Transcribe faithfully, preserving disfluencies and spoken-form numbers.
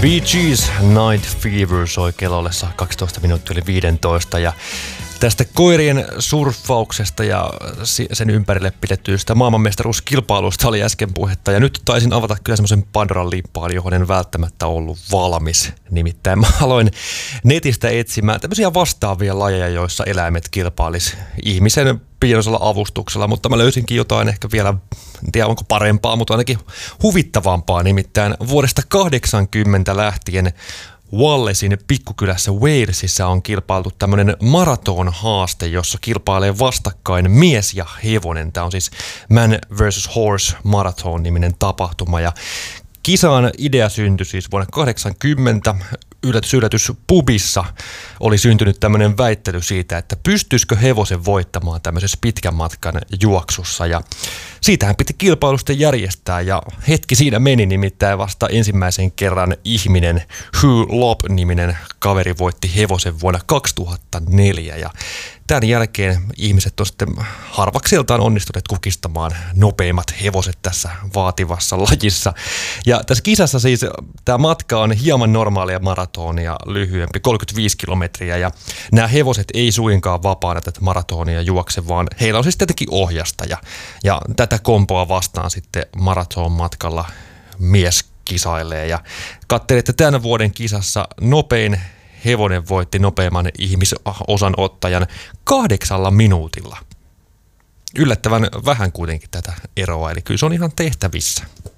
Bee Gees Night Fever soi kellollessa kaksitoista minuuttia yli viisitoista ja tästä koirien surffauksesta ja sen ympärille pidettyistä maailmanmestaruuskilpailusta oli äsken puhetta. Ja nyt taisin avata kyllä semmoisen Pandoran lippaan, johon en välttämättä ollut valmis. Nimittäin mä aloin netistä etsimään tämmöisiä vastaavia lajeja, joissa eläimet kilpailis ihmisen pienoisella avustuksella. Mutta mä löysinkin jotain ehkä vielä, en tiedä onko parempaa, mutta ainakin huvittavampaa. Nimittäin vuodesta kahdeksankymmentä lähtien Wallacein pikkukylässä Walesissa on kilpailtu tämmöinen maratonhaaste, jossa kilpailee vastakkain mies ja hevonen. Tämä on siis Man versus Horse Marathon -niminen tapahtuma ja kisan idea syntyi siis vuonna kahdeksankymmentä. Yllätys, yllätys, pubissa oli syntynyt tämmöinen väittely siitä, että pystyisikö hevosen voittamaan tämmöisessä pitkän matkan juoksussa. Ja siitähän piti kilpailusta järjestää ja hetki siinä meni, nimittäin vasta ensimmäisen kerran ihminen Hugh Lobb-niminen kaveri voitti hevosen vuonna kaksituhattaneljä. Ja tämän jälkeen ihmiset on sitten harvakseltaan onnistuneet kukistamaan nopeimmat hevoset tässä vaativassa lajissa. Ja tässä kisassa siis tämä matka on hieman normaalia maratonia lyhyempi, kolmekymmentäviisi kilometriä. Ja nämä hevoset ei suinkaan vapaana tätä maratonia juokse, vaan heillä on siis tietenkin ohjastaja. Ja tätä kompoa vastaan sitten maraton matkalla mies kisailee. Ja katselin, että tämän vuoden kisassa nopein hevonen voitti nopeimman ihmisosanottajan kahdeksalla minuutilla. Yllättävän vähän kuitenkin tätä eroa, eli kyllä se on ihan tehtävissä.